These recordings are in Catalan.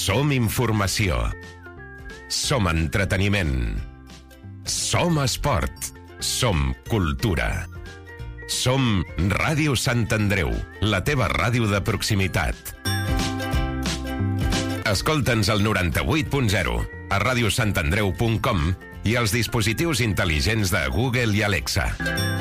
Som informació. Som entreteniment. Som esport. Som cultura. Som Ràdio Sant Andreu, la teva ràdio de proximitat. Escolta'ns al 98.0, a radiosantandreu.com i als dispositius intel·ligents de Google i Alexa.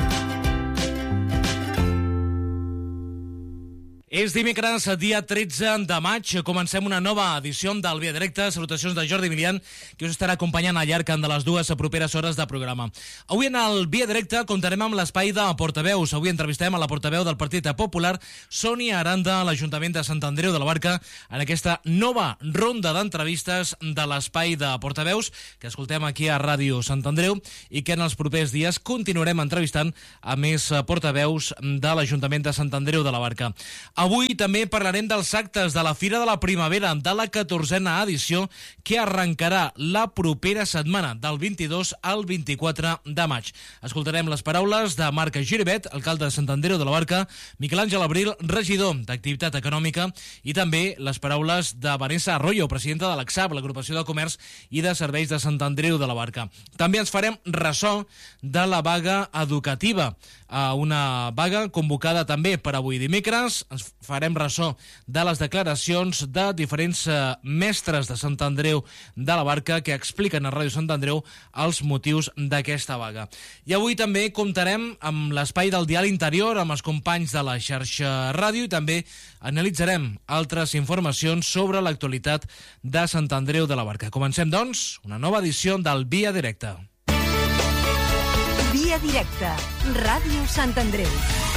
És dimecres, dia 13 de maig. Comencem una nova edició del Via Directa. Salutacions de Jordi Milian, que us estarà acompanyant al llarg de les dues properes hores de programa. Avui en el Via Directa comptarem amb l'espai de portaveus. Avui entrevistem a la portaveu del Partit Popular, Sònia Aranda, a l'Ajuntament de Sant Andreu de la Barca, en aquesta nova ronda d'entrevistes de l'espai de portaveus que escoltem aquí a Ràdio Sant Andreu i que en els propers dies continuarem entrevistant a més portaveus de l'Ajuntament de Sant Andreu de la Barca. Avui també parlarem dels actes de la Fira de la Primavera de la 14a edició que arrencarà la propera setmana, del 22 al 24 de maig. Escoltarem les paraules de Marc Giribet, alcalde de Sant Andreu de la Barca, Miquel Àngel Abril, regidor d'Activitat Econòmica, i també les paraules de Vanessa Arroyo, presidenta de l'ACSAB, l'Agrupació de Comerç i de Serveis de Sant Andreu de la Barca. També ens farem ressò de la vaga educativa, una vaga convocada també per avui dimecres. Ens farem ressò de les declaracions de diferents mestres de Sant Andreu de la Barca que expliquen a Ràdio Sant Andreu els motius d'aquesta vaga. I avui també comptarem amb l'espai del diari interior, amb els companys de la xarxa ràdio, i també analitzarem altres informacions sobre l'actualitat de Sant Andreu de la Barca. Comencem, doncs, una nova edició del Via Directa. Via Directa, Ràdio Sant Andreu.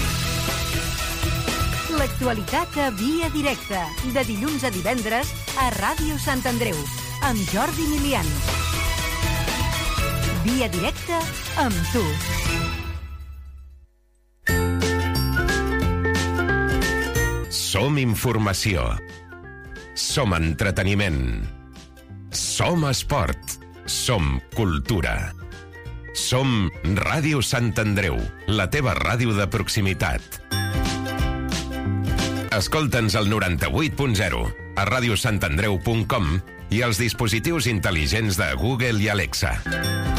L'actualitat a Via Directa, de dilluns a divendres a Ràdio Sant Andreu, amb Jordi Milian. Via Directa amb tu. Som informació. Som entreteniment. Som esport. Som cultura. Som Ràdio Sant Andreu, la teva ràdio de proximitat. Escolta'ns al 98.0, a radiosantandreu.com i als dispositius intel·ligents de Google i Alexa.